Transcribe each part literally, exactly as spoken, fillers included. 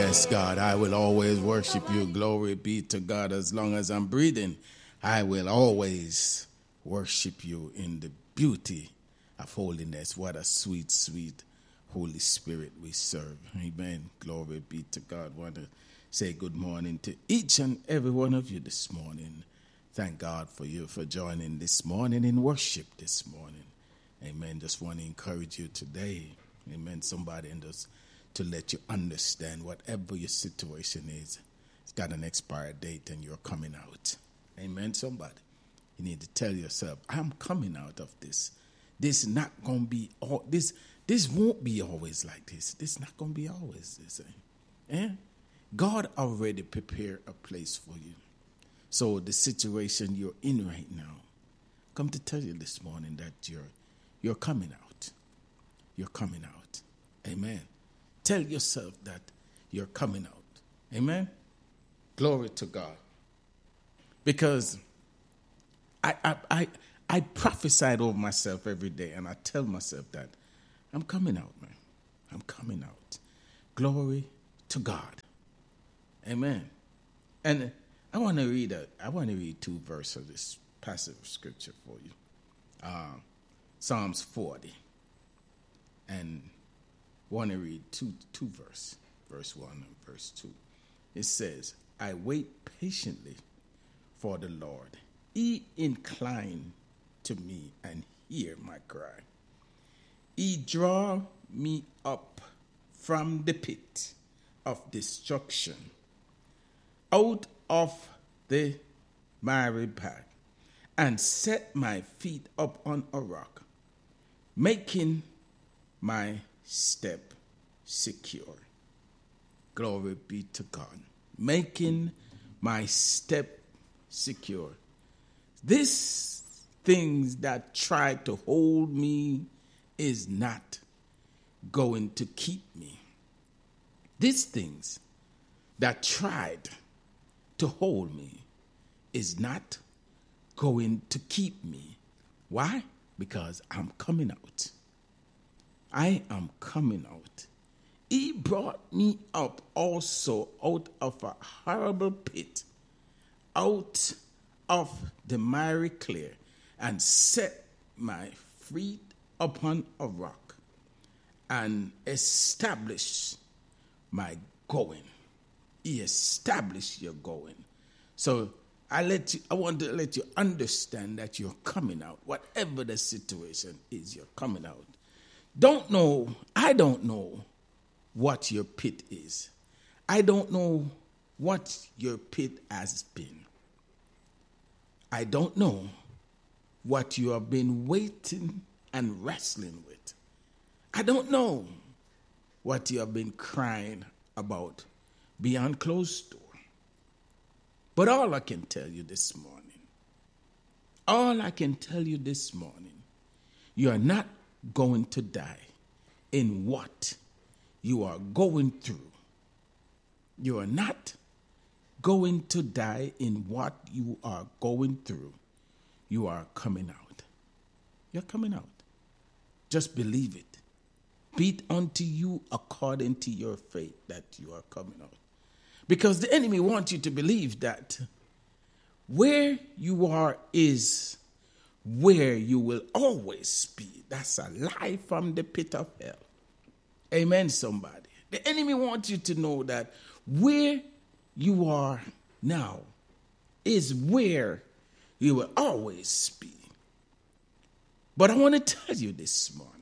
Yes, God, I will always worship you. Glory be to God. As long as I'm breathing, I will always worship you in the beauty of holiness. What a sweet, sweet Holy Spirit we serve. Amen. Glory be to God. Want to say good morning to each and every one of you this morning. Thank God for you for joining this morning in worship this morning. Amen. Just want to encourage you today. Amen. Somebody in this to let you understand whatever your situation is, it's got an expired date and you're coming out. Amen. Somebody, you need to tell yourself, I'm coming out of this. This is not going to be all this. This won't be always like this. This is not going to be always this. Eh? God already prepared a place for you. So the situation you're in right now, come to tell you this morning that you're you're coming out. You're coming out. Amen. Tell yourself that you're coming out. Amen. Glory to God. Because I I I, I prophesied over myself every day, and I tell myself that I'm coming out, man. I'm coming out. Glory to God. Amen. And I want to read a, I want to read two verses of this passage of scripture for you. Uh, Psalms forty. And I want to read two two verse, verse one and verse two. It says, I wait patiently for the Lord. He incline to me and hear my cry. He draw me up from the pit of destruction, out of the miry path, and set my feet up on a rock, making my step secure. Glory be to God. Making my step secure. These things that try to hold me is not going to keep me. These things that tried to hold me is not going to keep me. Why? Because I'm coming out. I am coming out. He brought me up also out of a horrible pit, out of the miry clay, and set my feet upon a rock, and established my going. He established your going. So I let you, I want to let you understand that you're coming out. Whatever the situation is, you're coming out. Don't know, I don't know what your pit is. I don't know what your pit has been. I don't know what you have been waiting and wrestling with. I don't know what you have been crying about beyond closed door. But all I can tell you this morning, all I can tell you this morning, you are not going to die in what you are going through. You are not going to die in what you are going through. You are coming out. You're coming out. Just believe it. Be it unto you according to your faith that you are coming out. Because the enemy wants you to believe that where you are is where you will always be. That's a lie from the pit of hell. Amen, somebody. The enemy wants you to know that where you are now is where you will always be. But I want to tell you this morning,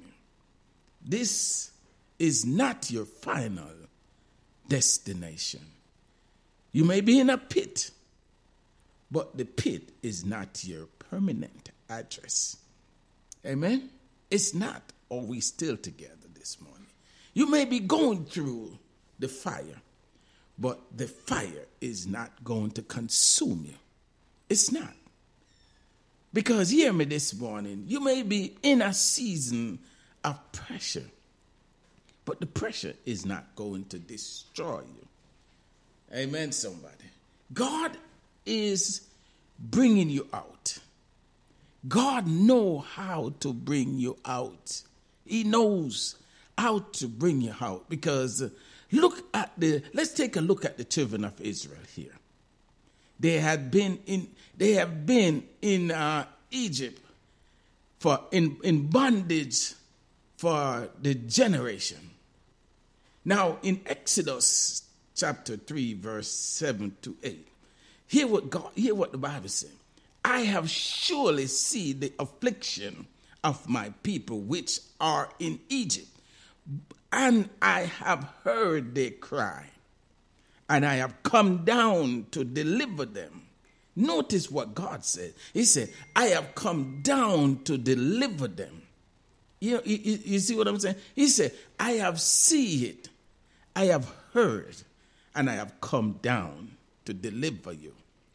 this is not your final destination. You may be in a pit, but the pit is not your permanent address. Amen? It's not. Are we still together this morning? You may be going through the fire, but the fire is not going to consume you. It's not. Because hear me this morning, you may be in a season of pressure, but the pressure is not going to destroy you. Amen, somebody. God is bringing you out. God knows how to bring you out. He knows how to bring you out because look at the, let's take a look at the children of Israel here. They had been in, they have been in uh, Egypt for in, in bondage for the generation. Now in Exodus chapter three, verse seven to eight, hear what God, hear what the Bible says. I have surely seen the affliction of my people which are in Egypt, and I have heard their cry, and I have come down to deliver them. Notice what God said. He said, I have come down to deliver them. You know, you, you see what I'm saying? He said, I have seen it, I have heard, and I have come down to deliver you.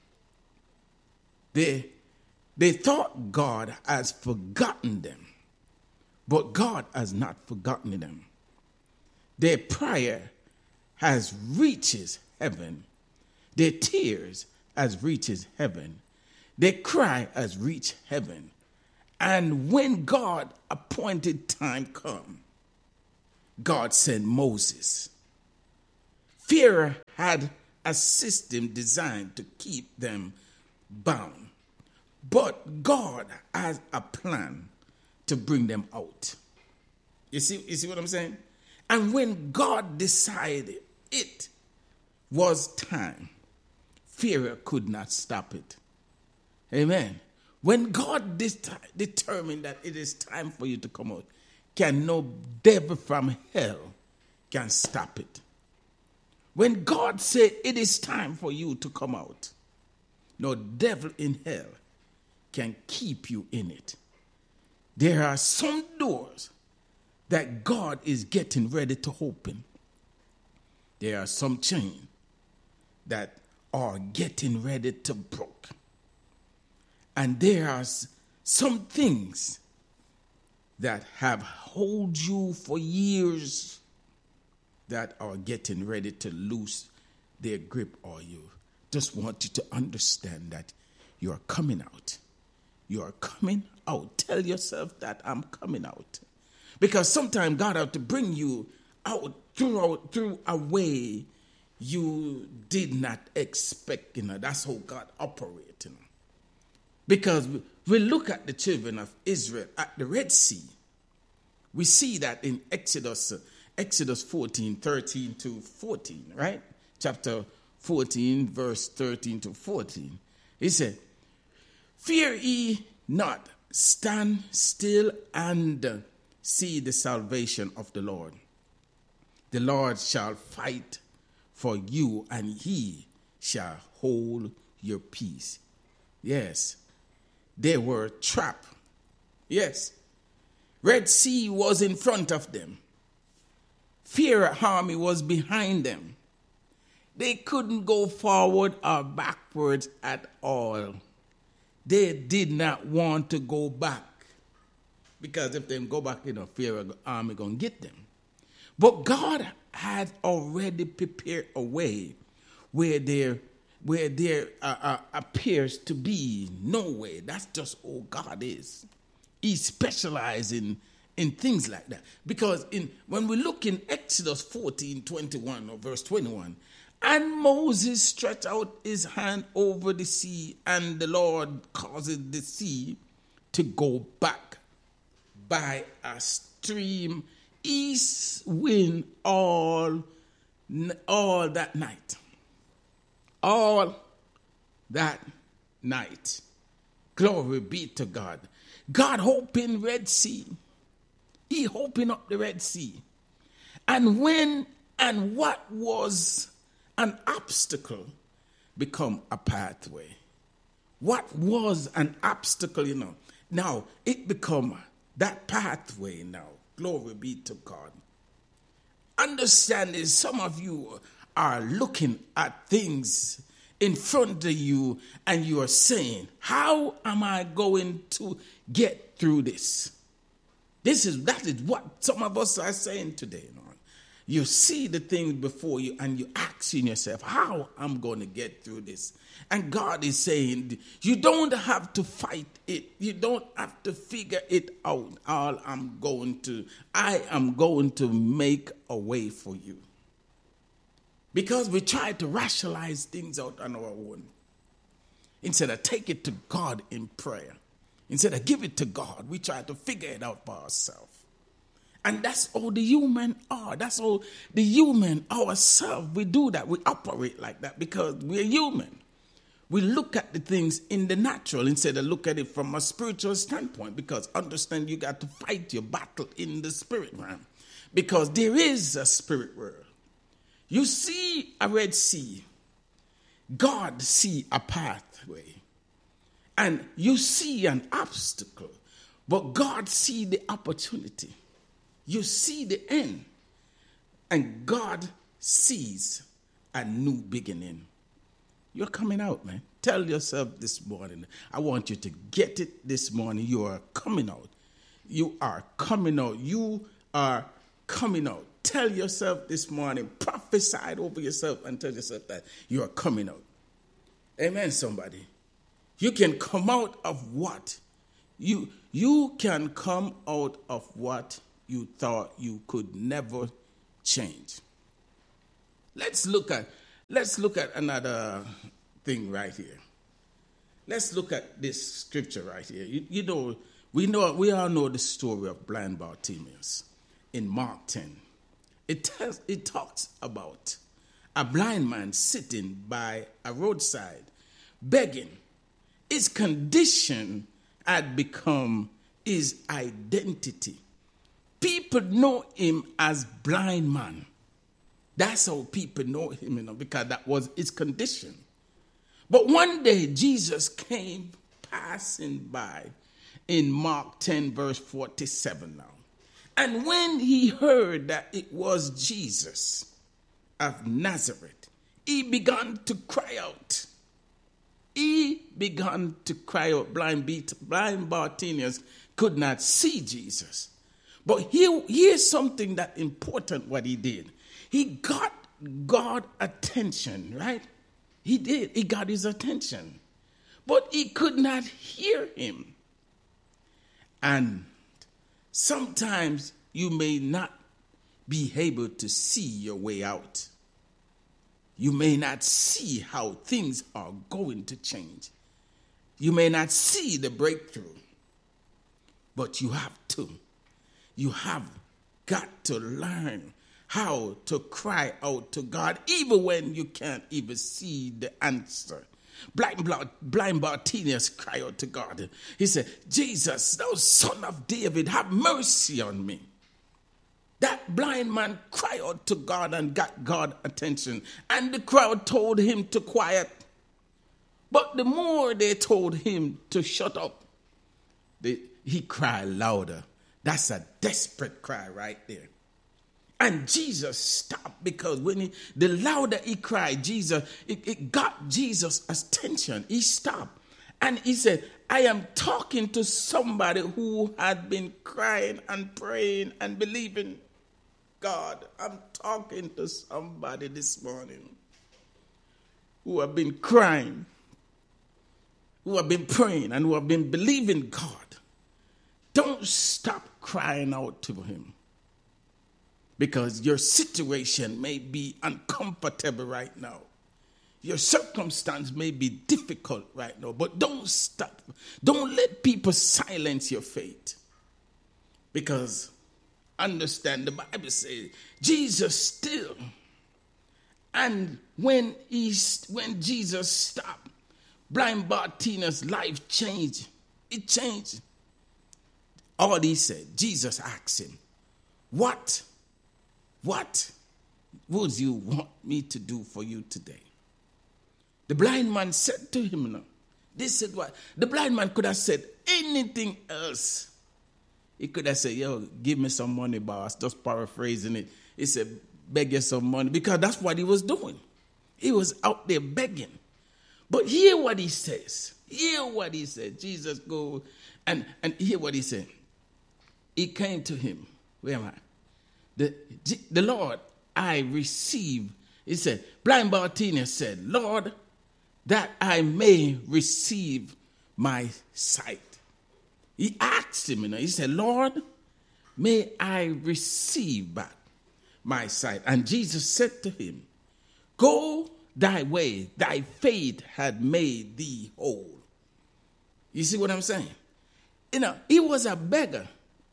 They, they thought God has forgotten them, but God has not forgotten them. Their prayer has reaches heaven. Their tears has reaches heaven. Their cry has reached heaven. And when God appointed time come, God sent Moses. Pharaoh had a system designed to keep them bound, but God has a plan to bring them out. You see, you see what I'm saying? And when God decided it was time, Pharaoh could not stop it. Amen. When God de- determined that it is time for you to come out, can no devil from hell can stop it. When God said it is time for you to come out, no devil in hell can keep you in it. There are some doors that God is getting ready to open. There are some chains that are getting ready to break. And there are some things that have held you for years that are getting ready to lose their grip on you. Just want you to understand that you are coming out. You are coming out. Tell yourself that I'm coming out. Because sometimes God has to bring you out through, through a way you did not expect. You know, that's how God operates. You know. Because we look at the children of Israel at the Red Sea. We see that in Exodus, Exodus fourteen, thirteen to fourteen, right? Chapter fourteen, verse thirteen to fourteen. He said, fear ye not, stand still and see the salvation of the Lord. The Lord shall fight for you, and he shall hold your peace. Yes, they were trapped. Yes, Red Sea was in front of them. Pharaoh's army was behind them. They couldn't go forward or backwards at all. They did not want to go back. Because if they go back, you know, Pharaoh's army going to get them. But God had already prepared a way where there, where there uh, uh, appears to be no way. That's just all God is. He specializes in, in things like that. Because in when we look in Exodus fourteen, twenty-one or verse twenty-one, and Moses stretched out his hand over the sea, and the Lord caused the sea to go back by a stream east wind all, all that night. All that night. Glory be to God. God opened Red Sea. He opened up the Red Sea. And when and what was an obstacle become a pathway. What was an obstacle, you know, now it become that pathway now. Glory be to God. Understand is some of you are looking at things in front of you and you are saying, how am I going to get through this? This is, that is what some of us are saying today. You know? You see the things before you and you asking yourself, how am I going to get through this? And God is saying, you don't have to fight it. You don't have to figure it out. All I'm going to, I am going to make a way for you. Because we try to rationalize things out on our own. Instead of take it to God in prayer. Instead of give it to God, we try to figure it out for ourselves. And that's all the human are. That's all the human ourselves. We do that. We operate like that because we're human. We look at the things in the natural instead of look at it from a spiritual standpoint. Because understand you got to fight your battle in the spirit realm. Because there is a spirit world. You see a Red Sea. God see a pathway. And you see an obstacle. But God see the opportunity. You see the end. And God sees a new beginning. You're coming out, man. Tell yourself this morning. I want you to get it this morning. You are coming out. You are coming out. You are coming out. Tell yourself this morning. Prophesy over yourself and tell yourself that you are coming out. Amen, somebody. You can come out of what? You, you can come out of what you thought you could never change. Let's look at let's look at another thing right here. Let's look at this scripture right here. You, you know, we know we all know the story of blind Bartimaeus in Mark ten. It tells it talks about a blind man sitting by a roadside begging. His condition had become his identity. People know him as blind man. That's how people know him, you know, because that was his condition. But one day Jesus came passing by in Mark ten verse forty-seven now. And when he heard that it was Jesus of Nazareth, he began to cry out. He began to cry out. Blind, blind Bartimaeus could not see Jesus. But here, here's something that important what he did. He got God's attention, right? He did. He got his attention. But he could not hear him. And sometimes you may not be able to see your way out. You may not see how things are going to change. You may not see the breakthrough. But you have to. You have got to learn how to cry out to God, even when you can't even see the answer. Blind, blind Bartimaeus cried out to God. He said, Jesus, thou son of David, have mercy on me. That blind man cried out to God and got God's attention. And the crowd told him to quiet. But the more they told him to shut up, they, he cried louder. That's a desperate cry right there. And Jesus stopped because when he, the louder he cried, Jesus, it, it got Jesus' attention. He stopped. And he said, I am talking to somebody who had been crying and praying and believing God. I'm talking to somebody this morning who have been crying, who have been praying, and who have been believing God. Don't stop crying out to him. Because your situation may be uncomfortable right now. Your circumstance may be difficult right now. But don't stop. Don't let people silence your faith. Because understand, the Bible says, Jesus still. And when, he, when Jesus stopped, blind Bartimaeus' life changed. It changed. All he said, Jesus asked him, what? What would you want me to do for you today? The blind man said to him, no. This is what the blind man could have said anything else. He could have said, yo, give me some money, boss. Just paraphrasing it. He said, beg you some money. Because that's what he was doing. He was out there begging. But hear what he says. Hear what he said. Jesus go and, and hear what he said. He came to him. Where am I? The, the Lord, I receive. He said, blind Bartimaeus said, Lord, that I may receive my sight. He asked him, you know, he said, Lord, may I receive back my sight? And Jesus said to him, Go thy way, thy faith had made thee whole. You see what I'm saying? You know, he was a beggar.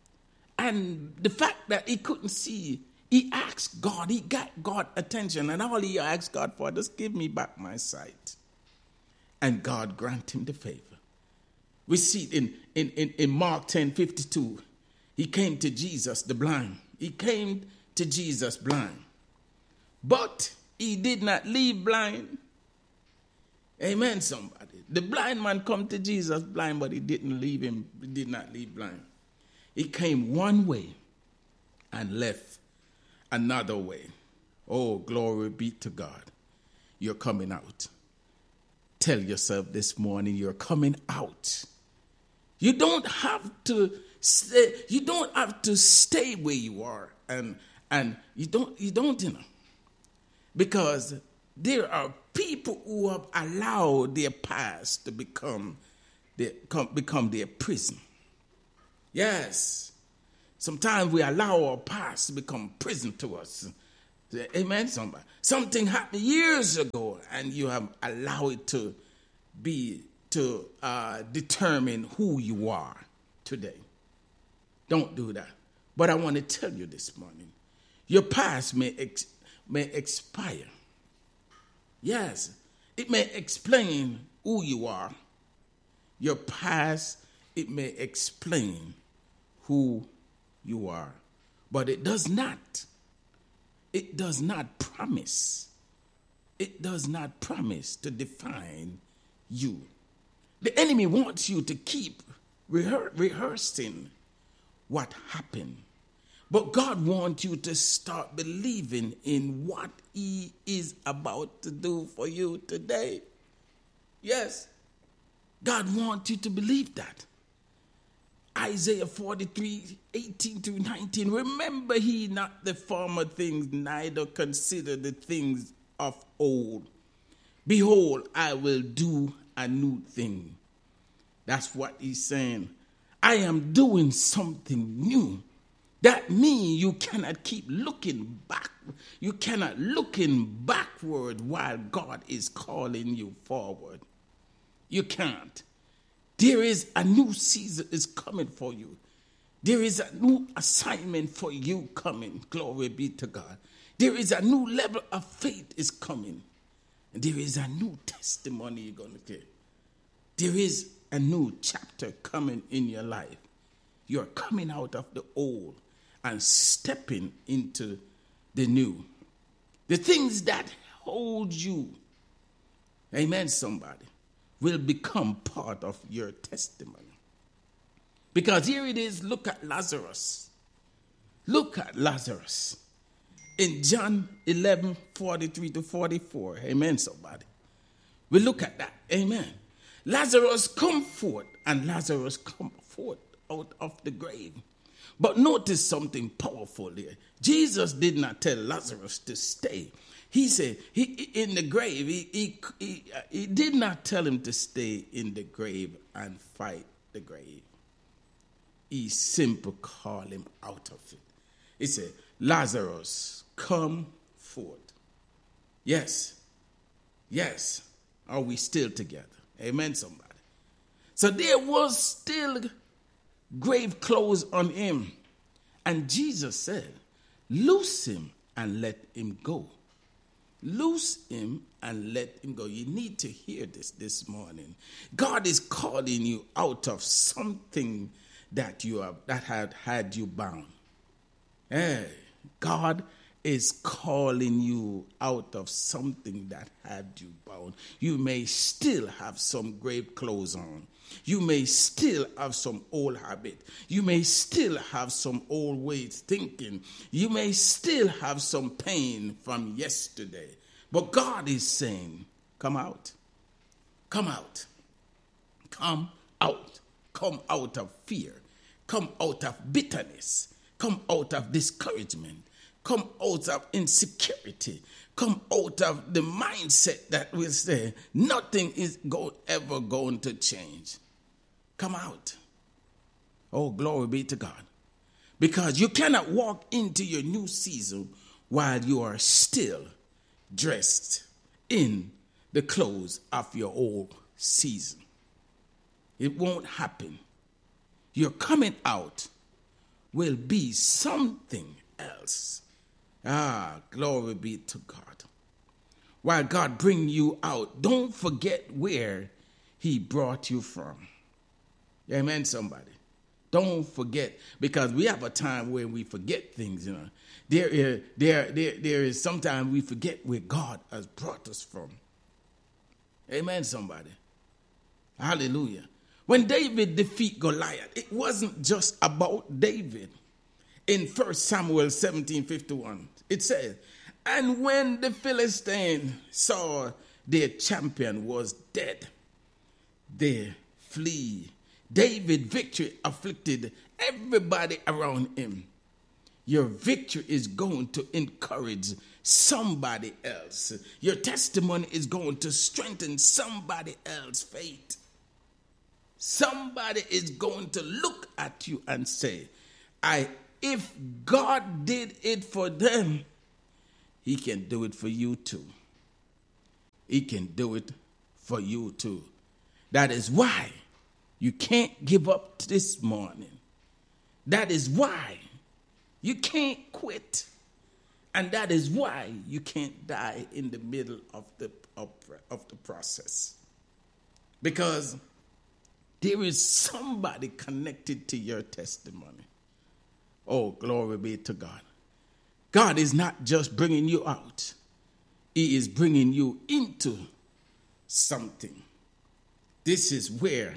And the fact that he couldn't see, he asked God, he got God attention. And all he asked God for, just give me back my sight. And God granted him the favor. We see it in, in, in, in Mark ten fifty-two. He came to Jesus, the blind. He came to Jesus blind. But he did not leave blind. Amen, somebody. The blind man come to Jesus blind, but he didn't leave him, he did not leave blind. He came one way and left another way. Oh, glory be to God. You're coming out. Tell yourself this morning, you're coming out. You don't have to stay, you don't have to stay where you are. And and you don't you don't, you know. Because there are people who have allowed their past to become their, become their prison. Yes. Sometimes we allow our past to become prison to us. Amen, somebody. Something happened years ago, and you have allowed it to be, to uh, determine who you are today. Don't do that. But I want to tell you this morning, your past may ex- may expire. Yes, it may explain who you are. Your past, it may explain who you are. But it does not. It does not promise. It does not promise to define you. The enemy wants you to keep rehe- rehearsing what happened. But God wants you to start believing in what he is about to do for you today. Yes, God wants you to believe that. Isaiah forty-three, eighteen through nineteen. Remember he not the former things, neither consider the things of old. Behold, I will do a new thing. That's what he's saying. I am doing something new. That means you cannot keep looking back. You cannot looking backward while God is calling you forward. You can't. There is a new season is coming for you. There is a new assignment for you coming. Glory be to God. There is a new level of faith is coming. And there is a new testimony you're going to get. There is a new chapter coming in your life. You're coming out of the old and stepping into the new. The things that hold you, amen, somebody, will become part of your testimony. Because here it is, look at Lazarus. Look at Lazarus. In John eleven, forty-three to forty-four, amen, somebody. We look at that, amen. Lazarus come forth, and Lazarus come forth out of the grave. But notice something powerful there. Jesus did not tell Lazarus to stay. He said, he, in the grave, he, he, he, he did not tell him to stay in the grave and fight the grave. He simply called him out of it. He said, Lazarus, come forth. Yes, yes. Are we still together? Amen, somebody. So there was still grave clothes on him. And Jesus said, loose him and let him go. Loose him and let him go. You need to hear this this morning. God is calling you out of something that you have that had had you bound. Hey, God is calling you out of something that had you bound. You may still have some grave clothes on. You may still have some old habit. You may still have some old ways thinking. You may still have some pain from yesterday. But God is saying, come out. Come out. Come out. Come out of fear. Come out of bitterness. Come out of discouragement. Come out of insecurity. Come out of the mindset that will say nothing is go, ever going to change. Come out. Oh, glory be to God. Because you cannot walk into your new season while you are still dressed in the clothes of your old season. It won't happen. Your coming out will be something else. Ah, glory be to God. While God bring you out, don't forget where he brought you from. Amen, somebody. Don't forget, because we have a time where we forget things, you know. There is, there, there, there is sometimes we forget where God has brought us from. Amen, somebody. Hallelujah. When David defeated Goliath, it wasn't just about David. In First Samuel seventeen fifty-one, it says, and when the Philistines saw their champion was dead, they flee. David's victory afflicted everybody around him. Your victory is going to encourage somebody else. Your testimony is going to strengthen somebody else's faith. Somebody is going to look at you and say, I, if God did it for them, he can do it for you too. He can do it for you too. That is why you can't give up this morning. That is why you can't quit. And that is why you can't die in the middle of the, of, of the process. Because there is somebody connected to your testimony. Oh, glory be to God. God is not just bringing you out. He is bringing you into something. This is where,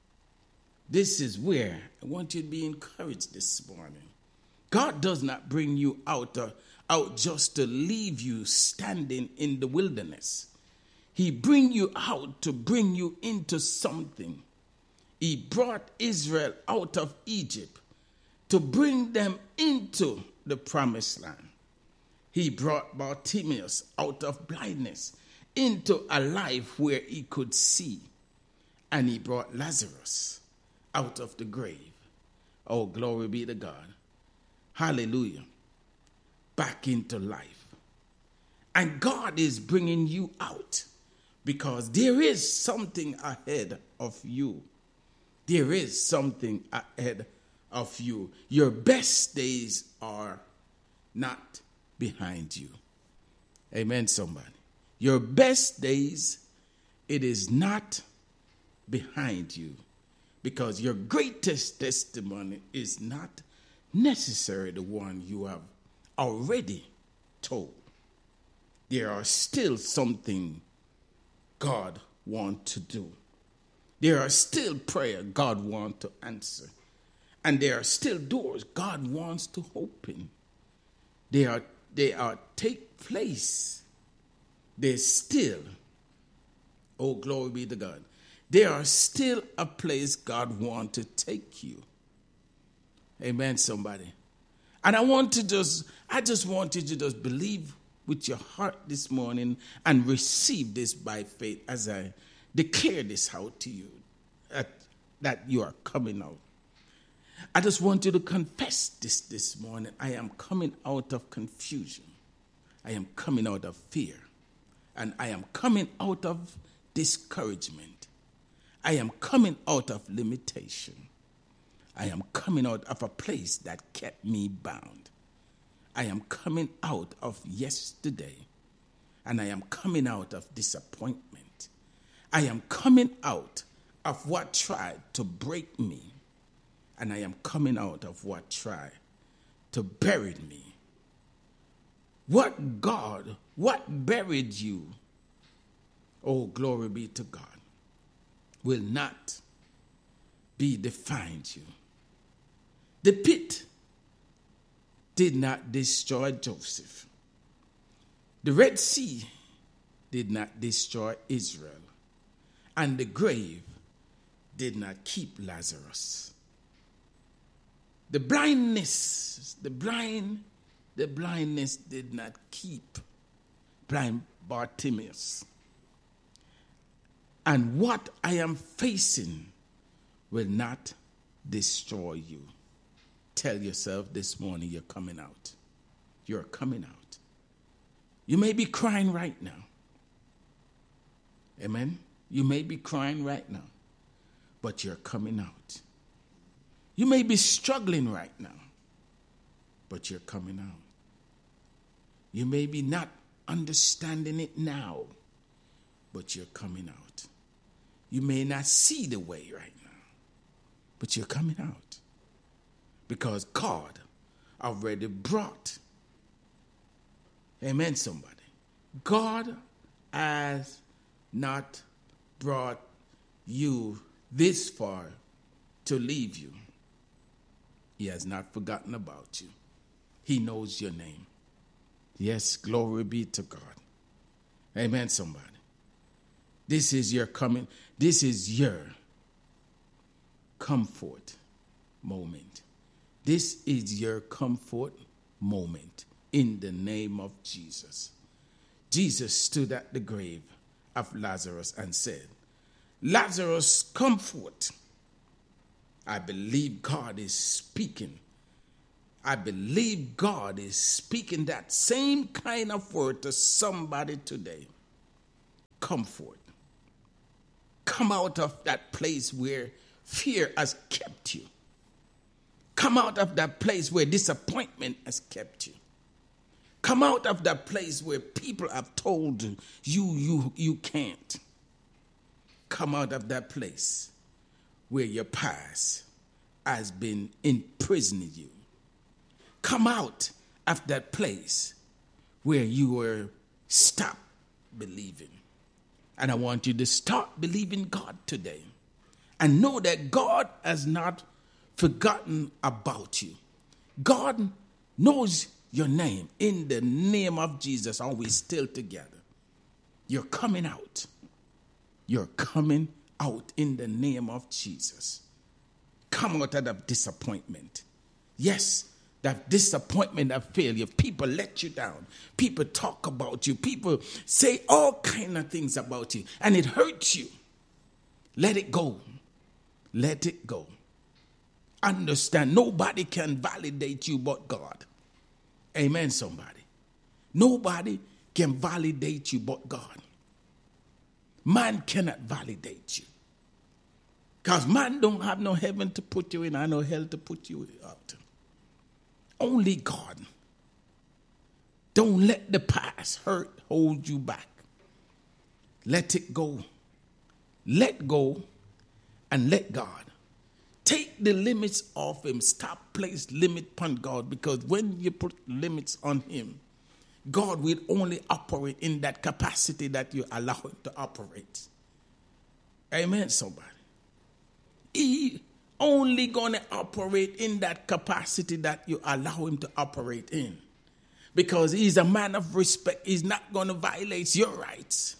this is where I want you to be encouraged this morning. God does not bring you out, uh, out just to leave you standing in the wilderness. He bring you out to bring you into something. He brought Israel out of Egypt to bring them into the promised land. He brought Bartimaeus out of blindness into a life where he could see. And he brought Lazarus out of the grave. Oh, glory be to God. Hallelujah. Back into life. And God is bringing you out because there is something ahead of you. There is something ahead of you. Your best days are not behind you. Amen, somebody. Your best days, it is not behind you, because your greatest testimony is not necessarily the one you have already told. There are still something God wants to do. There are still prayer God wants to answer. And there are still doors God wants to open. They are, they are take place. There's still, oh, glory be to God. There are still a place God wants to take you. Amen, somebody. And I want to just, I just want you to just believe with your heart this morning and receive this by faith as I declare this out to you, that, that you are coming out. I just want you to confess this this morning. I am coming out of confusion. I am coming out of fear. And I am coming out of discouragement. I am coming out of limitation. I am coming out of a place that kept me bound. I am coming out of yesterday. And I am coming out of disappointment. I am coming out of what tried to break me. And I am coming out of what tried to bury me. What God, what buried you, oh, glory be to God, will not be defined you. The pit did not destroy Joseph. The Red Sea did not destroy Israel. And the grave did not keep Lazarus. The blindness, the blind, the blindness did not keep blind Bartimaeus. And what I am facing will not destroy you. Tell yourself this morning you're coming out. You're coming out. You may be crying right now. Amen? You may be crying right now, but you're coming out. You may be struggling right now, but you're coming out. You may be not understanding it now, but you're coming out. You may not see the way right now, but you're coming out. Because God already brought, amen, somebody. God has not brought you this far to leave you. He has not forgotten about you. He knows your name. Yes, glory be to God. Amen, somebody. This is your coming. This is your comfort moment. This is your comfort moment in the name of Jesus. Jesus stood at the grave of Lazarus and said, Lazarus, come forth. I believe God is speaking. I believe God is speaking that same kind of word to somebody today. Come forth. Come out of that place where fear has kept you. Come out of that place where disappointment has kept you. Come out of that place where people have told you, you, you can't. Come out of that place where your past has been imprisoning you. Come out of that place where you were stopped believing. And I want you to start believing God today. And know that God has not forgotten about you. God knows your name. In the name of Jesus, are we still together? You're coming out. You're coming out in the name of Jesus. Come out of that disappointment. Yes, that disappointment, that failure. People let you down. People talk about you. People say all kind of things about you. And it hurts you. Let it go. Let it go. Understand, nobody can validate you but God. Amen, somebody. Nobody can validate you but God. Man cannot validate you. Because man don't have no heaven to put you in and no hell to put you out. Only God. Don't let the past hurt hold you back. Let it go. Let go and let God. Take the limits off him. Stop place limit upon God, because when you put limits on him, God will only operate in that capacity that you allow him to operate. Amen, somebody. He only going to operate in that capacity that you allow him to operate in. Because he's a man of respect. He's not going to violate your rights.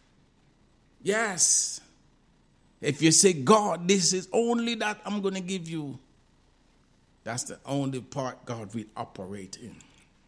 Yes. If you say, God, this is only that I'm going to give you, that's the only part God will operate in.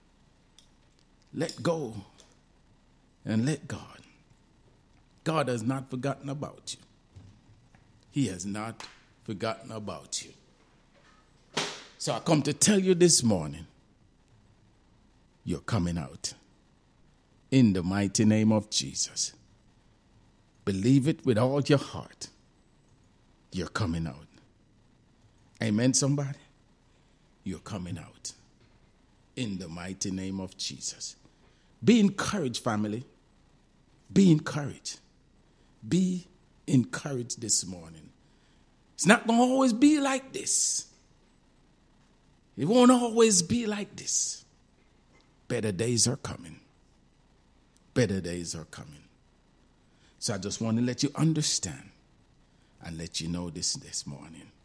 Let go and let God. God has not forgotten about you. He has not forgotten about you. So I come to tell you this morning, you're coming out. In the mighty name of Jesus. Believe it with all your heart. You're coming out. Amen, somebody? You're coming out. In the mighty name of Jesus. Be encouraged, family. Be encouraged. Be encouraged this morning. It's not going to always be like this. It won't always be like this. Better days are coming. Better days are coming. So I just want to let you understand and let you know this this morning.